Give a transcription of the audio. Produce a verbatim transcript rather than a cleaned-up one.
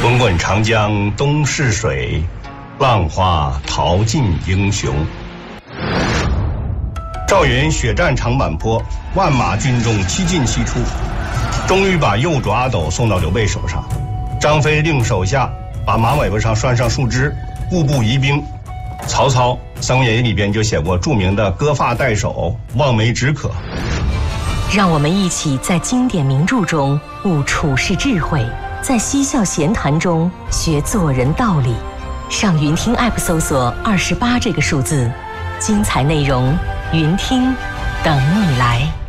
滚滚长江东逝水，浪花淘尽英雄。赵云血战长坂坡，万马军中七进七出，终于把右主阿斗送到刘备手上。张飞令手下把马尾巴上拴上树枝，步步疑兵。曹操《三国演义》里边就写过著名的割发代首，望梅止渴。 让我们一起在经典名著中悟处世智慧，在嬉笑闲谈中学做人道理。上云听 App 搜索二十八这个数字，精彩内容云听等你来。